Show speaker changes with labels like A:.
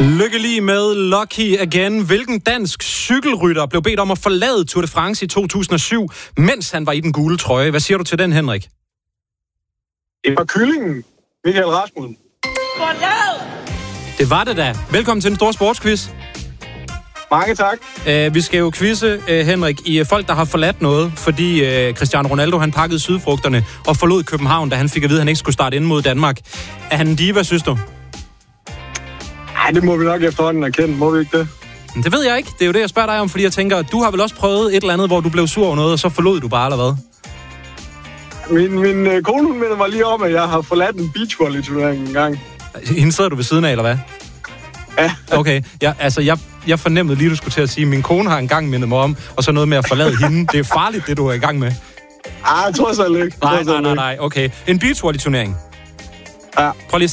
A: Lykkelig med Lucky Again. Hvilken dansk cykelrytter blev bedt om at forlade Tour de France i 2007, mens han var i den gule trøje? Hvad siger du til den, Henrik?
B: Det var kyllingen. Michael Rasmussen.
C: Forlad!
A: Det var det da. Velkommen til den store sportsquiz.
B: Mange tak.
A: Vi skal jo quizze, Henrik, i folk, der har forladt noget, fordi Cristiano Ronaldo, han pakkede sydfrugterne og forlod København, da han fik at vide, at han ikke skulle starte ind mod Danmark. Er han en diva, synes du?
B: Nej, det må vi nok efterhånden erkende. Må vi ikke det?
A: Det ved jeg ikke. Det er jo det, jeg spørger dig om, fordi jeg tænker, du har vel også prøvet et eller andet, hvor du blev sur over noget, og så forlod du bare, eller hvad?
B: Min kone, hun minder mig lige om, at jeg har forladt en beachvolley-turnering en gang.
A: Hende sidder du ved siden af, eller hvad?
B: Ja.
A: Okay, jeg fornemmede lige, du skulle til at sige, at min kone har engang mindet mig om, og så noget med at forlade hende. Det er farligt, det du er i gang med.
B: Jeg tror så ikke.
A: Nej, okay. En beachvolley-turnering.
B: Ja.
A: Prøv lige